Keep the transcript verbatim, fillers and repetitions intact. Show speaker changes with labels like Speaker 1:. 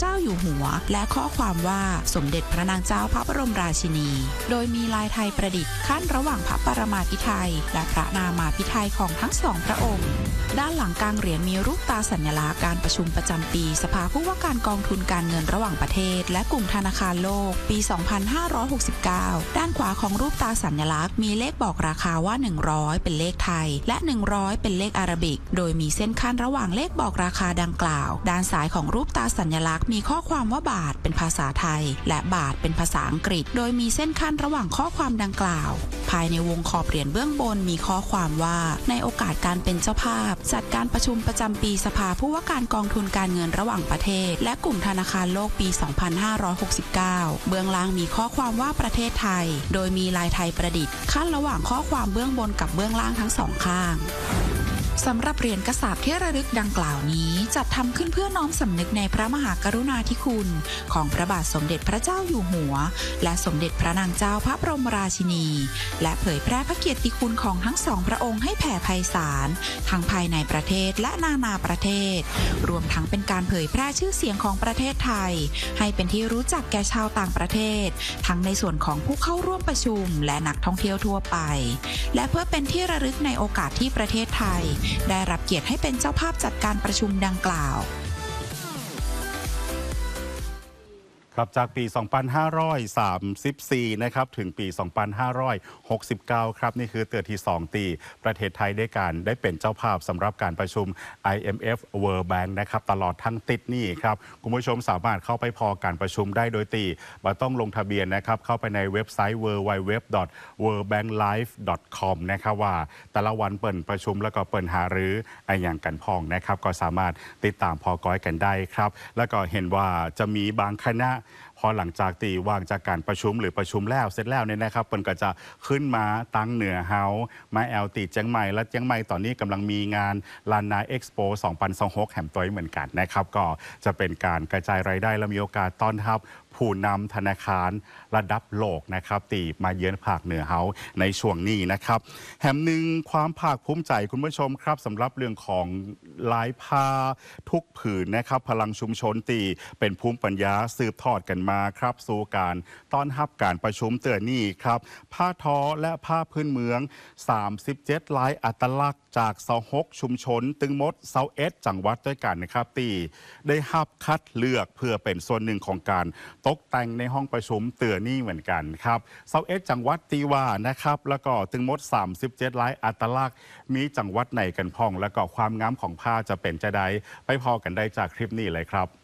Speaker 1: เจ้าอยู่หัวและข้อความว่าสมเด็จพระนางเจ้าพระบรมราชินีโดยมีลายไทยประดิษฐ์ขั้นระหว่างพระปรมาภิไธยและพระนามาภิไธยของทั้งสองพระองค์ด้านหลังกลางเหรียญมีรูปตาสัญลักษณ์การประชุมประจำปีสภาผู้ว่าการกองทุนการเงินระหว่างประเทศและกลุ่มธนาคารโลกปี สองพันห้าร้อยหกสิบเก้า ด้านขวาของรูปตาสัญลักษณ์มีเลขบอกราคาว่าหนึ่งร้อยเป็นเลขไทยและหนึ่งร้อยเป็นเลขอาราบิกโดยมีเส้นขั้นระหว่างเลขบอกราคาดังกล่าวด้านซ้ายของรูปตาสัญลักษณ์มีข้อความว่าบาทเป็นภาษาไทยและบาทเป็นภาษาอังกฤษโดยมีเส้นขั้นระหว่างข้อความดังกล่าวภายในวงขอบเหรียญเบื้องบนมีข้อความว่าในโอกาสการเป็นเจ้าภาพจัดการประชุมประจำปีสภาผู้ว่าการกองทุนการเงินระหว่างประเทศและกลุ่มธนาคารโลกปี สองพันห้าร้อยหกสิบเก้า เบื้องล่างมีข้อความว่าประเทศไทยโดยมีลายไทยประดิษฐ์ขั้นระหว่างข้อความเบื้องบนกับเบื้องล่างทั้งสองข้างสำหรับเหรียญกษาปณ์ที่ระลึกดังกล่าวนี้จัดทำขึ้นเพื่อน้อมสำนึกในพระมหากรุณาธิคุณของพระบาทสมเด็จพระเจ้าอยู่หัวและสมเด็จพระนางเจ้าพระบรมราชินีและเผยแพร่พระเกียรติคุณของทั้งสองพระองค์ให้แผ่ไพศาลทั้งภายในประเทศและนานาประเทศรวมทั้งเป็นการเผยแพร่ชื่อเสียงของประเทศไทยให้เป็นที่รู้จักแก่ชาวต่างประเทศทั้งในส่วนของผู้เข้าร่วมประชุมและนักท่องเที่ยวทั่วไปและเพื่อเป็นที่ระลึกในโอกาสที่ประเทศไทยได้รับเกียรติให้เป็นเจ้าภาพจัดการประชุมดังกล่าว
Speaker 2: ครับจากปี สองพันห้าร้อยสามสิบสี่ นะครับถึงปี สองพันห้าร้อยหกสิบเก้า ครับนี่คือเตือนที่สองตีประเทศไทยได้การได้เป็นเจ้าภาพสำหรับการประชุม ไอ เอ็ม เอฟ World Bank นะครับตลอดทั้งติดนี่ครับคุณผู้ชมสามารถเข้าไปพอการประชุมได้โดยตีมาต้องลงทะเบียนนะครับเข้าไปในเว็บไซต์ ดับเบิลยู ดับเบิลยู ดับเบิลยู ดอท เวิลด์แบงค์ไลฟ์ ดอท คอม นะครับว่าแต่ละวันเปิดประชุมแล้วก็เปิดหารือไอ้อย่างกันพองนะครับก็สามารถติดตามพอก้อยกันได้ครับแล้วก็เห็นว่าจะมีบางคณะพอหลังจากตีว่างจากการประชุมหรือประชุมแล้วเสร็จแล้วเนี่ยนะครับเปิ้นก็จะขึ้นมาตั้งเหนือเฮามาแอลตีเจียงใหม่และเจียงใหม่ตอนนี้กำลังมีงานลานนาเอ็กซ์โปสองพันยี่สิบหกแห่มตัวเหมือนกันนะครับก็จะเป็นการกระจายรายได้และมีโอกาสต้อนรับผู้นำธนาคารระดับโลกนะครับตีมาเยือนภาคเหนือเฮาในช่วงนี้นะครับแห่มหนึ่งความภาคภูมิใจคุณผู้ชมครับสำหรับเรื่องของลายผ้าทุกผืนนะครับพลังชุมชนตีเป็นภูมิปัญญาสืบทอดกันมาครับสู่การต้อนรับการประชุมเตือนนี่ครับผ้าทอและผ้าพื้นเมืองสามสิบเจ็ดลายอัตลักษณ์จากยี่สิบหกชุมชนตึงมดยี่สิบเอ็ดจังหวัดด้วยกันนะครับตีได้รับคัดเลือกเพื่อเป็นส่วนหนึ่งของการตกแต่งในห้องประชุมเตือนนี่เหมือนกันครับยี่สิบเอ็ดจังหวัดตีว่านะครับแล้วก็ตึงมดสามสิบเจ็ดลายอัตลักษณ์มีจังหวัดไหนกันพ่องแล้วก็ความงามของผ้าจะเป็นจะได้ไปพอกันได้จากคลิปนี้เลยครับ